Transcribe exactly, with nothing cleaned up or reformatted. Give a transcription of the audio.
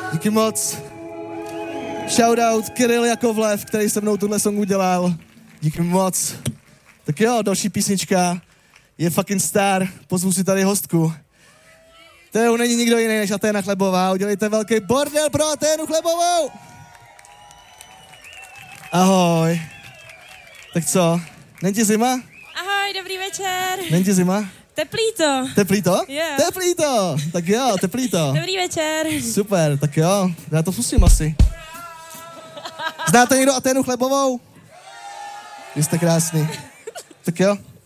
Díky moc. Shoutout Kiril Jakovlev, který se mnou tuhle song udělal. Díky moc. Tak jo, další písnička je fucking star. Pozvu si tady hostku. To není nikdo jiný než Aténa Chlebová. Udělejte velký bordel pro Aténu Chlebovou. Ahoj. Tak co? Není ti zima? Ahoj, dobrý večer. Není ti zima? Teplý to. Teplý to? Yeah. Teplý to. Tak jo, teplý to. Dobrý večer. Super, tak jo. Já to pustím asi. Znáte někdo Aténu Chlebovou? Vy jste krásný. Tak jo.